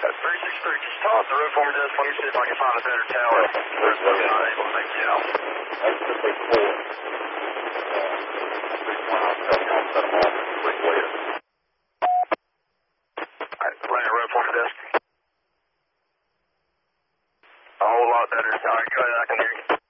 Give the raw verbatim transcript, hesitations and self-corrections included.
three six three, just toss the road for me, Des. Let me see if I can find a better tower. We're still not able to make it out. That's the big four. Alright, lay a road for me, Des. A whole lot better. Alright, go ahead, I can hear you.